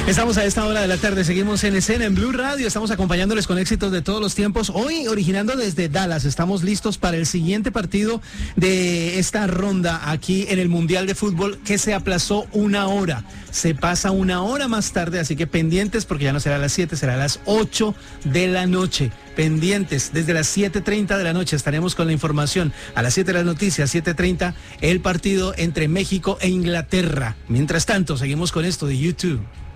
Estamos a esta hora de la tarde, seguimos en escena en Blue Radio, estamos acompañándoles con éxitos de todos los tiempos. Hoy, originando desde Dallas, estamos listos para el siguiente partido de esta ronda aquí en el Mundial de Fútbol, que se aplazó una hora. Se pasa una hora más tarde, así que pendientes, porque ya no será a las 7, será a las 8 de la noche. Pendientes, desde las 7:30 de la noche estaremos con la información. A las 7 de las noticias, 7:30, el partido entre México e Inglaterra. Mientras tanto, seguimos con esto de YouTube.